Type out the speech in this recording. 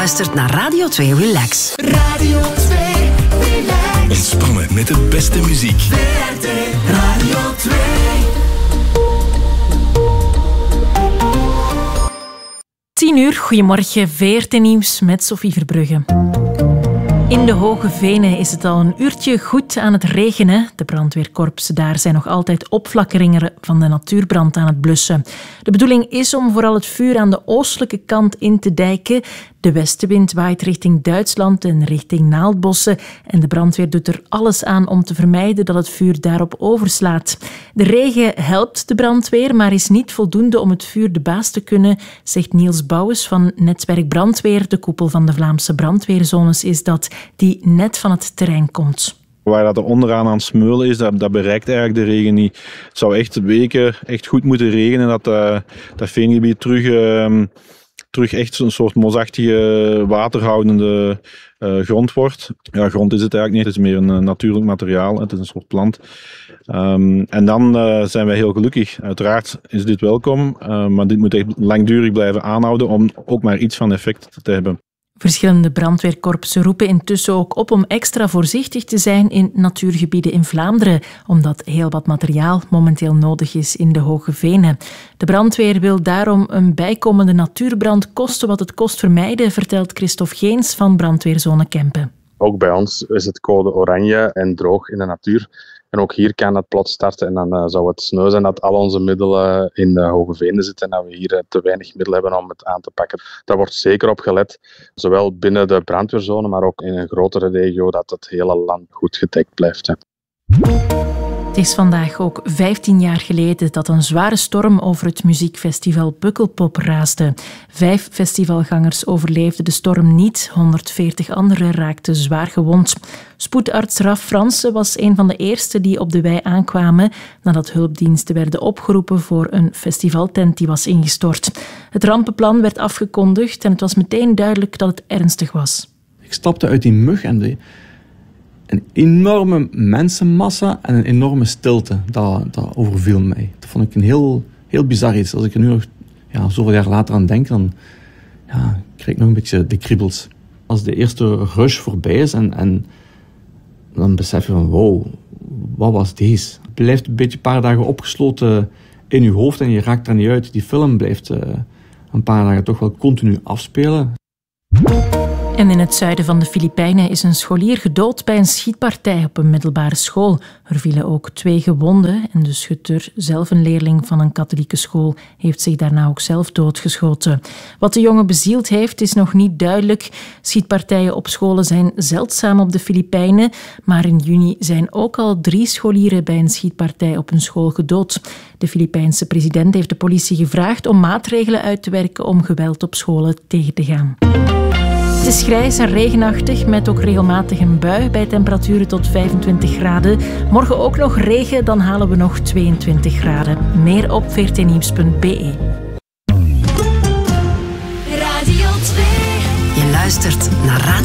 luistert naar Radio 2 Relax. Radio 2 Relax. Ontspannen met de beste muziek. VRT Radio 2. Uur, goedemorgen, VRT Nieuws met Sophie Verbrugge. In de Hoge Venen is het al een uurtje goed aan het regenen. De brandweerkorpsen daar zijn nog altijd opflakkeringen van de natuurbrand aan het blussen. De bedoeling is om vooral het vuur aan de oostelijke kant in te dijken. De westenwind waait richting Duitsland en richting Naaldbossen en de brandweer doet er alles aan om te vermijden dat het vuur daarop overslaat. De regen helpt de brandweer, maar is niet voldoende om het vuur de baas te kunnen, zegt Niels Bouwens van Netwerk Brandweer. De koepel van de Vlaamse brandweerzones is dat die net van het terrein komt. Waar dat er onderaan aan het smeulen is, dat bereikt eigenlijk de regen niet. Het zou echt weken goed moeten regenen dat veengebied terug echt een soort mosachtige, waterhoudende grond wordt. Ja, grond is het eigenlijk niet, het is meer een natuurlijk materiaal, het is een soort plant. En dan zijn wij heel gelukkig. Uiteraard is dit welkom, maar dit moet echt langdurig blijven aanhouden om ook maar iets van effect te hebben. Verschillende brandweerkorpsen roepen intussen ook op om extra voorzichtig te zijn in natuurgebieden in Vlaanderen, omdat heel wat materiaal momenteel nodig is in de Hoge Venen. De brandweer wil daarom een bijkomende natuurbrand koste wat het kost vermijden, vertelt Christophe Geens van brandweerzone Kempen. Ook bij ons is het code oranje en droog in de natuur. En ook hier kan het plots starten en dan zou het sneu zijn dat al onze middelen in de Hoge Venen zitten en dat we hier te weinig middelen hebben om het aan te pakken. Daar wordt zeker op gelet, zowel binnen de brandweerzone, maar ook in een grotere regio, dat het hele land goed gedekt blijft. Het is vandaag ook 15 jaar geleden dat een zware storm over het muziekfestival Pukkelpop raasde. 5 festivalgangers overleefden de storm niet, 140 anderen raakten zwaar gewond. Spoedarts Raf Fransen was een van de eerste die op de wei aankwamen nadat hulpdiensten werden opgeroepen voor een festivaltent die was ingestort. Het rampenplan werd afgekondigd en het was meteen duidelijk dat het ernstig was. Ik stapte uit die mug en een enorme mensenmassa en een enorme stilte, dat overviel mij. Dat vond ik een heel bizar iets. Als ik er nu nog zoveel jaar later aan denk, dan krijg ik nog een beetje de kriebels. Als de eerste rush voorbij is en dan besef je van wow, wat was deze? Het blijft een beetje een paar dagen opgesloten in je hoofd en je raakt er niet uit. Die film blijft een paar dagen toch wel continu afspelen. En in het zuiden van de Filipijnen is een scholier gedood bij een schietpartij op een middelbare school. Er vielen ook 2 gewonden en de schutter, zelf een leerling van een katholieke school, heeft zich daarna ook zelf doodgeschoten. Wat de jongen bezield heeft is nog niet duidelijk. Schietpartijen op scholen zijn zeldzaam op de Filipijnen, maar in juni zijn ook al 3 scholieren bij een schietpartij op een school gedood. De Filipijnse president heeft de politie gevraagd om maatregelen uit te werken om geweld op scholen tegen te gaan. Het is grijs en regenachtig, met ook regelmatig een bui bij temperaturen tot 25 graden. Morgen ook nog regen, dan halen we nog 22 graden. Meer op vrtnieuws.be. Radio 2. Je luistert naar Radio